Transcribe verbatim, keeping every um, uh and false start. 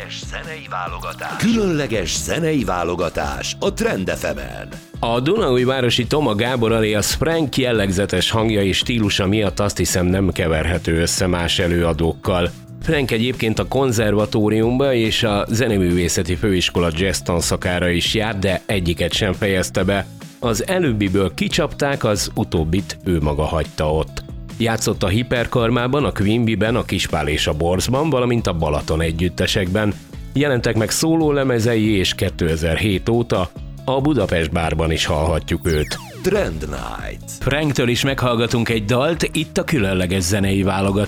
Különleges zenei válogatás. Különleges zenei válogatás a Trend ef emen. A dunaújvárosi Toma Gábor alias Frank jellegzetes hangja és stílusa miatt azt hiszem nem keverhető össze más előadókkal. Frank egyébként a konzervatóriumba és a Zeneművészeti Főiskola jazz tanszakára is járt, de egyiket sem fejezte be. Az előbbiből kicsapták, az utóbbit ő maga hagyta ott. Játszott a Hiperkarmában, a Quimbyben, a Kispál és a Borzban, valamint a Balaton együttesekben. Jelentek meg szólólemezei, és kétezer-hét óta a Budapest Bárban is hallhatjuk őt. Trend Night. Franktől is meghallgatunk egy dalt, itt a különleges zenei válogatás.